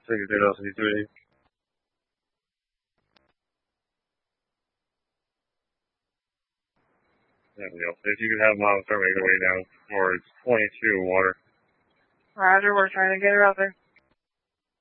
63 There we go. If you could have mom start making her way down towards 22 water. Roger, we're trying to get her out there.